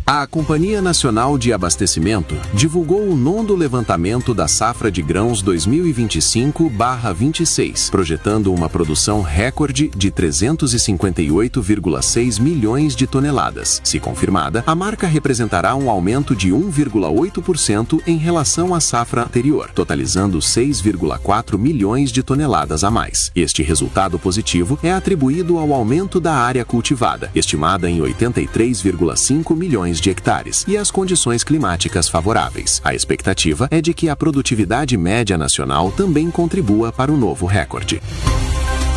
A Companhia Nacional de Abastecimento divulgou o 9º levantamento da safra de grãos 2025/26, projetando uma produção recorde de 358,6 milhões de toneladas. Se confirmada, a marca representará um aumento de 1,8% em relação à safra anterior, totalizando 6,4 milhões de toneladas a mais. Este resultado positivo é atribuído ao aumento da área cultivada, estimada em 83,5 milhões de hectares, e às condições climáticas favoráveis. A expectativa é de que a produtividade média nacional também contribua para o novo recorde.